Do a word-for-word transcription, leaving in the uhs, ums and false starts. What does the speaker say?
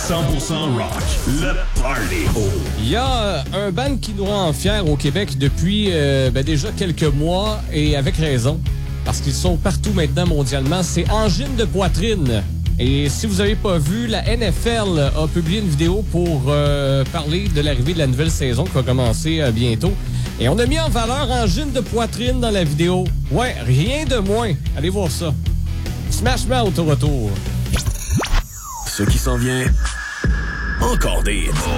cent pour cent rock, le party. Oh. Il y a un band qui nous rend fiers au Québec depuis euh, ben déjà quelques mois, et avec raison, parce qu'ils sont partout maintenant mondialement. C'est Angine de Poitrine. Et si vous avez pas vu, la N F L a publié une vidéo pour euh, parler de l'arrivée de la nouvelle saison qui va commencer euh, bientôt. Et on a mis en valeur Angine de Poitrine dans la vidéo. Ouais, rien de moins. Allez voir ça. Smash Mouth au retour. Ce qui s'en vient, encore des hits.